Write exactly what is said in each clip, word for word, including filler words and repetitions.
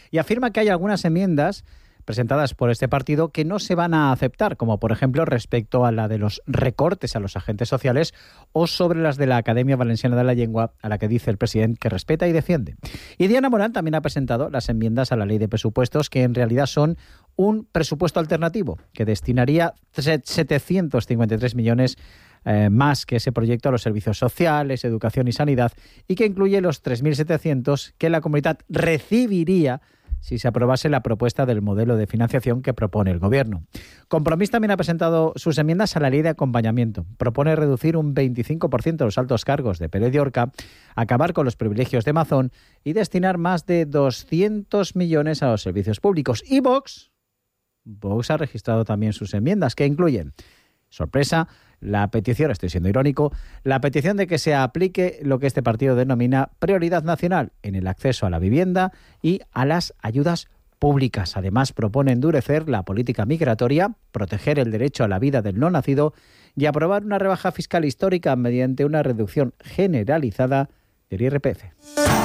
y afirma que hay algunas enmiendas presentadas por este partido que no se van a aceptar, como por ejemplo respecto a la de los recortes a los agentes sociales o sobre las de la Academia Valenciana de la Lengua, a la que dice el presidente que respeta y defiende. Y Diana Morán también ha presentado las enmiendas a la ley de presupuestos, que en realidad son un presupuesto alternativo que destinaría setecientos cincuenta y tres millones Eh, más que ese proyecto a los servicios sociales, educación y sanidad, y que incluye los tres mil setecientos que la comunidad recibiría si se aprobase la propuesta del modelo de financiación que propone el Gobierno. Compromís también ha presentado sus enmiendas a la ley de acompañamiento. Propone reducir un veinticinco por ciento los altos cargos de Pérez de Orca, acabar con los privilegios de Mazón y destinar más de doscientos millones a los servicios públicos. Y Vox, Vox ha registrado también sus enmiendas, que incluyen, sorpresa, la petición, estoy siendo irónico, la petición de que se aplique lo que este partido denomina prioridad nacional en el acceso a la vivienda y a las ayudas públicas. Además, propone endurecer la política migratoria, proteger el derecho a la vida del no nacido y aprobar una rebaja fiscal histórica mediante una reducción generalizada del I R P F.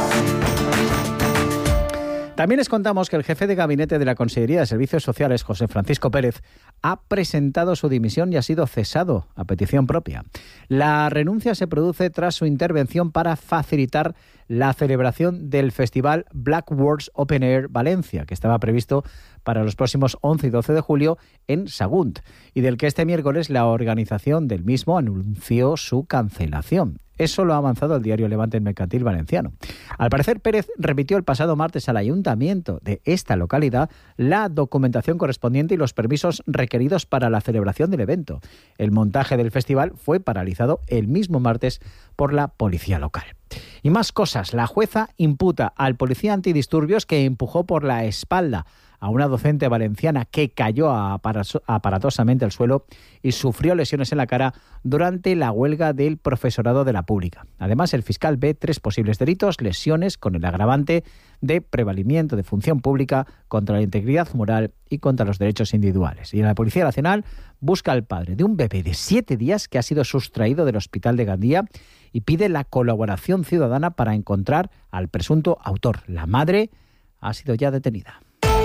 También les contamos que el jefe de gabinete de la Consellería de Servicios Sociales, José Francisco Pérez, ha presentado su dimisión y ha sido cesado a petición propia. La renuncia se produce tras su intervención para facilitar la celebración del festival Black Words Open Air Valencia, que estaba previsto para los próximos once y doce de julio en Sagunt, y del que este miércoles la organización del mismo anunció su cancelación. Eso lo ha avanzado el diario Levante Mercantil Valenciano. Al parecer, Pérez remitió el pasado martes al ayuntamiento de esta localidad la documentación correspondiente y los permisos requeridos para la celebración del evento. El montaje del festival fue paralizado el mismo martes por la policía local. Y más cosas. La jueza imputa al policía antidisturbios que empujó por la espalda a una docente valenciana que cayó aparatosamente al suelo y sufrió lesiones en la cara durante la huelga del profesorado de la pública. Además, el fiscal ve tres posibles delitos, lesiones con el agravante de prevalimiento de función pública contra la integridad moral y contra los derechos individuales. Y la Policía Nacional busca al padre de un bebé de siete días que ha sido sustraído del hospital de Gandía y pide la colaboración ciudadana para encontrar al presunto autor. La madre ha sido ya detenida.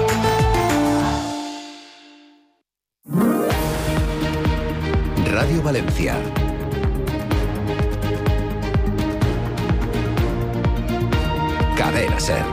Radio Valencia. Cadena Ser.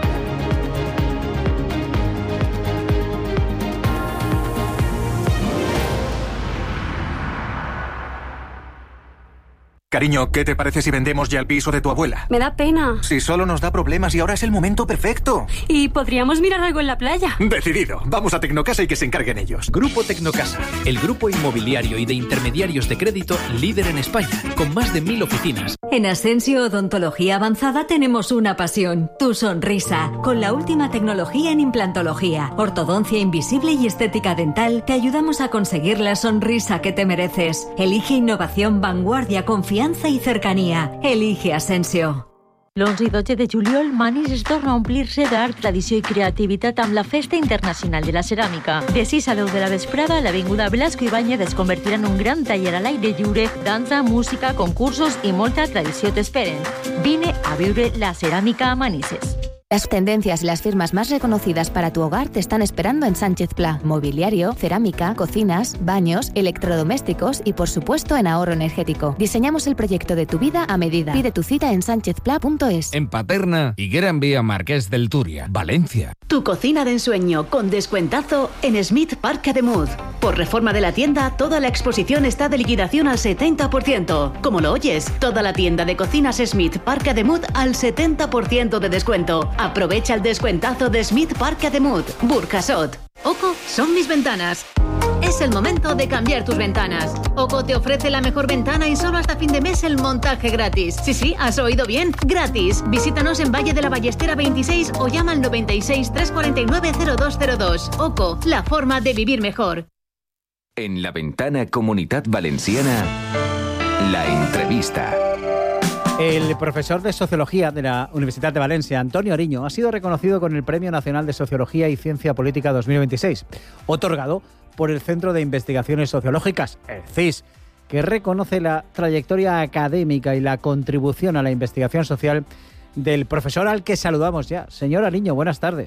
Cariño, ¿qué te parece si vendemos ya el piso de tu abuela? Me da pena. Si solo nos da problemas y ahora es el momento perfecto. ¿Y podríamos mirar algo en la playa? Decidido. Vamos a Tecnocasa y que se encarguen ellos. Grupo Tecnocasa, el grupo inmobiliario y de intermediarios de crédito líder en España, con más de mil oficinas. En Asensio Odontología Avanzada tenemos una pasión, tu sonrisa. Con la última tecnología en implantología, ortodoncia invisible y estética dental, te ayudamos a conseguir la sonrisa que te mereces. Elige innovación, vanguardia, confianza y cercanía. Elige Asensio. l'onze i dotze de juliol, Manis es torna a omplir-se d'art, tradició i creativitat amb la Festa Internacional de la Ceràmica. De sis a deu de la vesprada, l'avinguda Blasco Ibáñez es convertirà en un gran taller a l'aire lliure, dansa, música, concursos i molta tradició t'esperen. Vine a viure la ceràmica a Manises. Las tendencias y las firmas más reconocidas para tu hogar te están esperando en Sánchez Pla. Mobiliario, cerámica, cocinas, baños, electrodomésticos y, por supuesto, en ahorro energético. Diseñamos el proyecto de tu vida a medida. Pide tu cita en sánchez pla punto es. En Paterna, Higuera en Vía Marqués del Turia, Valencia. Tu cocina de ensueño con descuentazo en Smith Park Ademuz. Por reforma de la tienda, toda la exposición está de liquidación al setenta por ciento. Como lo oyes, toda la tienda de cocinas Smith Park Ademuz al setenta por ciento de descuento. Aprovecha el descuentazo de Smith Park Ademuz, Burjasot. Oco son mis ventanas. Es el momento de cambiar tus ventanas. Oco te ofrece la mejor ventana y solo hasta fin de mes el montaje gratis. Sí, sí, has oído bien, gratis. Visítanos en Valle de la Ballestera veintiséis o llama al noventa y seis, trescientos cuarenta y nueve, cero dos cero dos. Oco, la forma de vivir mejor. En la ventana Comunitat Valenciana, la entrevista. El profesor de Sociología de la Universidad de Valencia, Antonio Ariño, ha sido reconocido con el Premio Nacional de Sociología y Ciencia Política dos mil veintiséis, otorgado por el Centro de Investigaciones Sociológicas, el C I S, que reconoce la trayectoria académica y la contribución a la investigación social del profesor al que saludamos ya. Señor Ariño, buenas tardes.